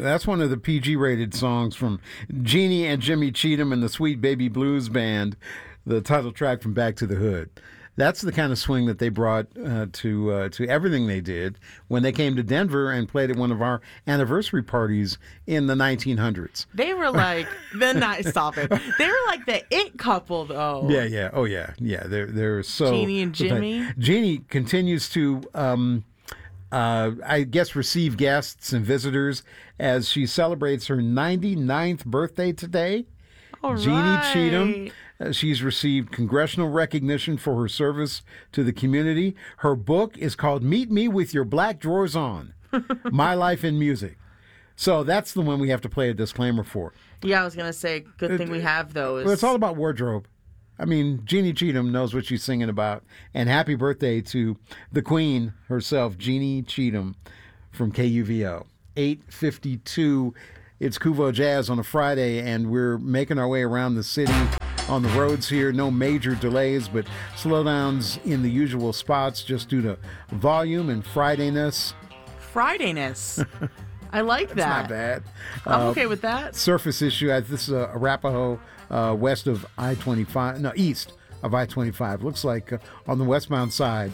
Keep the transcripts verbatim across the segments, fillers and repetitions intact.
That's one of the P G-rated songs from Jeannie and Jimmy Cheatham and the Sweet Baby Blues Band, the title track from Back to the Hood. That's the kind of swing that they brought uh, to uh, to everything they did when they came to Denver and played at one of our anniversary parties in the nineteen hundreds. They were like the night. Stop it. They were like the it couple, though. Yeah, yeah, oh yeah, yeah. They're they're so. Jeannie and Jimmy. Jeannie continues to, um, uh, I guess, receive guests and visitors as she celebrates her ninety-ninth birthday today. All Jeannie right. Cheatham. Uh, she's received congressional recognition for her service to the community. Her book is called Meet Me with Your Black Drawers On, My Life in Music. So that's the one we have to play a disclaimer for. Yeah, I was going to say, good thing we have those. Well, it's all about wardrobe. I mean, Jeannie Cheatham knows what she's singing about. And happy birthday to the queen herself, Jeannie Cheatham from K U V O. eight fifty-two, it's Kuvo Jazz on a Friday, and we're making our way around the city on the roads here. No major delays, but slowdowns in the usual spots just due to volume and Fridayness. Fridayness. I like that. It's not bad. I'm Uh, okay with that. Surface issue. uh, This is uh, Arapahoe, uh, west of I twenty-five. No, east of I twenty-five. Looks like uh, on the westbound side.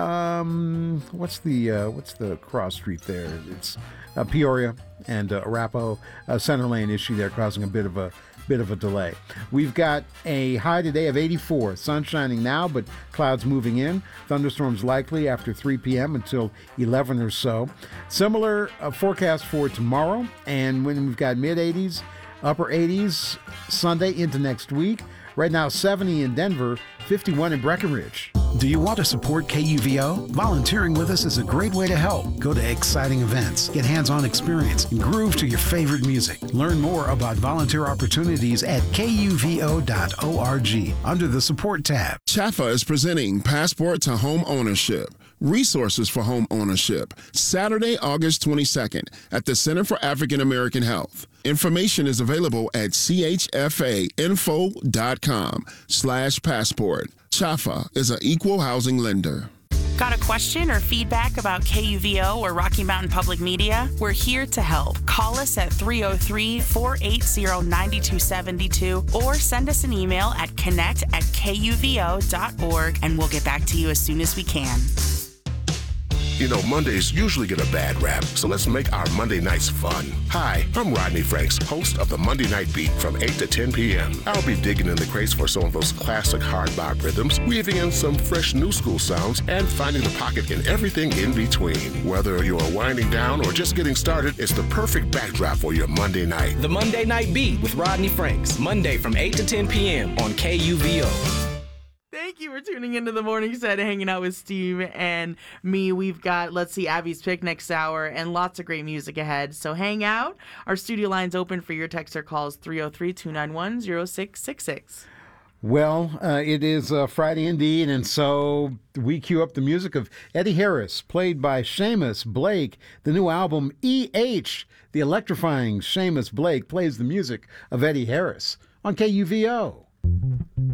Um, what's the uh, what's the cross street there? It's uh, Peoria and uh, Arapahoe. Uh, center lane issue there, causing a bit of a bit of a delay. We've got a high today of eighty-four. Sun shining now, but clouds moving in. Thunderstorms likely after three p.m. until eleven or so. Similar uh, forecast for tomorrow, and when we've got mid eighties, upper eighties Sunday into next week. Right now, seventy in Denver, fifty-one in Breckenridge. Do you want to support K U V O? Volunteering with us is a great way to help. Go to exciting events, get hands-on experience, and groove to your favorite music. Learn more about volunteer opportunities at K U V O dot org under the Support tab. Chaffa is presenting Passport to Home Ownership. Resources for Home Ownership, Saturday, August twenty-second at the Center for African American Health. Information is available at C H F A info dot com slash passport. Chaffa is an equal housing lender. Got a question or feedback about K U V O or Rocky Mountain Public Media? We're here to help. Call us at three oh three, four eight zero, nine two seven two or send us an email at connect at K U V O dot org and we'll get back to you as soon as we can. You know, Mondays usually get a bad rap, so let's make our Monday nights fun. Hi, I'm Rodney Franks, host of the Monday Night Beat from eight to ten p.m. I'll be digging in the crates for some of those classic hard bop rhythms, weaving in some fresh new school sounds, and finding the pocket in everything in between. Whether you're winding down or just getting started, it's the perfect backdrop for your Monday night. The Monday Night Beat with Rodney Franks, Monday from eight to ten p.m. on K U V O. Thank you for tuning into the morning set, hanging out with Steve and me. We've got, let's see, Abby's Pick next hour and lots of great music ahead. So hang out. Our studio line's open for your text or calls, three oh three, two nine one, oh six six six. Well, uh, it is uh, Friday indeed, and so we cue up the music of Eddie Harris, played by Seamus Blake. The new album, E H, the electrifying Seamus Blake plays the music of Eddie Harris on K U V O.